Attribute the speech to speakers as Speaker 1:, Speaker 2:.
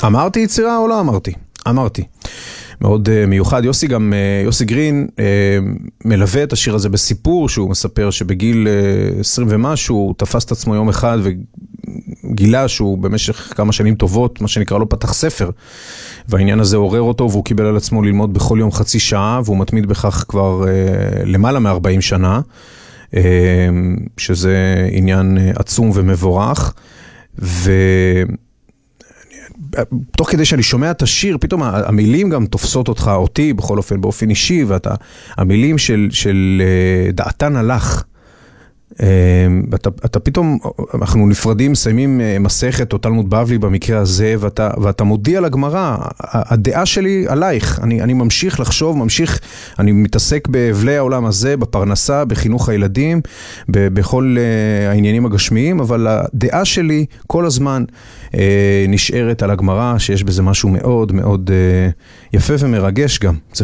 Speaker 1: אמרתי יצירה או לא אמרתי? אמרתי. מאוד מיוחד. יוסי גרין מלווה את השיר הזה בסיפור שהוא מספר שבגיל 20 ומשהו הוא תפס את עצמו יום אחד וגילה שהוא במשך כמה שנים טובות, מה שנקרא לו פתח ספר, והעניין הזה עורר אותו והוא קיבל על עצמו ללמוד בכל יום חצי שעה והוא מתמיד בכך כבר למעלה מ-40 שנה, שזה עניין עצום ומבורך. תוך כדי שאני שומע את השיר, פתאום המילים גם תופסות אותך, אותי בכל אופן, באופן אישי, והמילים של דעתן הלך, אתה פתאום, אנחנו נפרדים, סיימים מסכת או תלמוד בבלי במקרה הזה, ואתה מודיע לגמרא, הדעה שלי עלייך, אני ממשיך לחשוב, אני מתעסק באבלי העולם הזה, בפרנסה, בחינוך הילדים, בכל העניינים הגשמיים, אבל הדעה שלי כל הזמן נשארת על הגמרא, שיש בזה משהו מאוד מאוד יפה ומרגש גם.